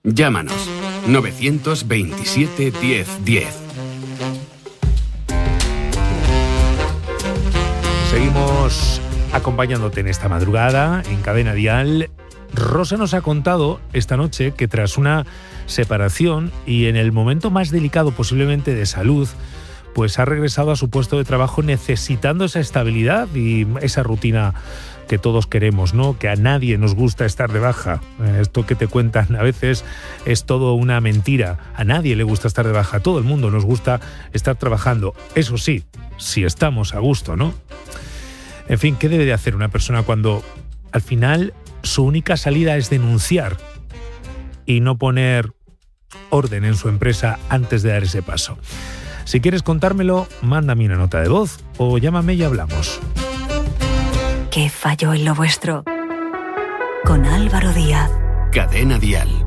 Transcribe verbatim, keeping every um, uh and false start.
Llámanos novecientos veintisiete diez diez. Seguimos acompañándote en esta madrugada en Cadena Dial. Rosa nos ha contado esta noche que tras una separación y en el momento más delicado posiblemente de salud, pues ha regresado a su puesto de trabajo necesitando esa estabilidad y esa rutina que todos queremos, ¿no? Que a nadie nos gusta estar de baja. Esto que te cuentan a veces es todo una mentira. A nadie le gusta estar de baja. A todo el mundo nos gusta estar trabajando. Eso sí, si estamos a gusto, ¿no? En fin, ¿qué debe de hacer una persona cuando al final su única salida es denunciar y no poner orden en su empresa antes de dar ese paso? Si quieres contármelo, mándame una nota de voz o llámame y hablamos. ¿Qué falló en lo vuestro? Con Álvaro Díaz. Cadena Dial.